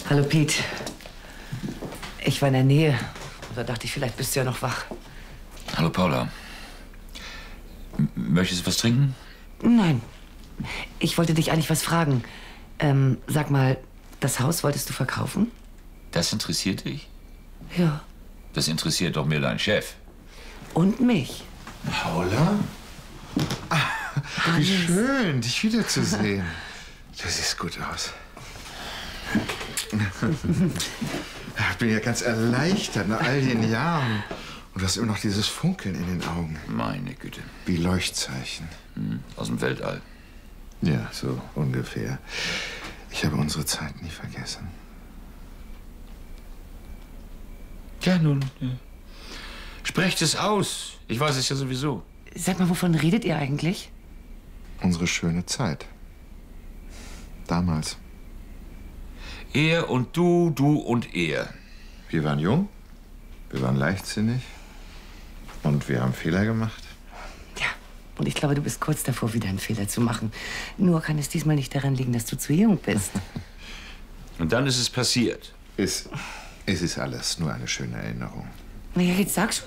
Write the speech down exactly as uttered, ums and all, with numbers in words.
Hallo, Piet. Ich war in der Nähe. Da dachte ich, vielleicht bist du ja noch wach. Hallo, Paula. M möchtest du was trinken? Nein. Ich wollte dich eigentlich was fragen. Ähm, sag mal, das Haus wolltest du verkaufen? Das interessiert dich? Ja. Das interessiert doch mir dein Chef. Und mich. Paula? Ah, wie schön, dich wiederzusehen. Du siehst gut aus. Ich bin ja ganz erleichtert nach all den Jahren. Und du hast immer noch dieses Funkeln in den Augen. Meine Güte. Wie Leuchtzeichen. Hm, aus dem Weltall. Ja, so ungefähr. Ich habe unsere Zeit nie vergessen. Ja, nun. Ja. Sprecht es aus. Ich weiß es ja sowieso. Sag mal, wovon redet ihr eigentlich? Unsere schöne Zeit. Damals. Er und du, du und er. Wir waren jung, wir waren leichtsinnig und wir haben Fehler gemacht. Ja, und ich glaube, du bist kurz davor, wieder einen Fehler zu machen. Nur kann es diesmal nicht daran liegen, dass du zu jung bist. Und dann ist es passiert. Es, es ist alles nur eine schöne Erinnerung. Na ja, jetzt sag schon.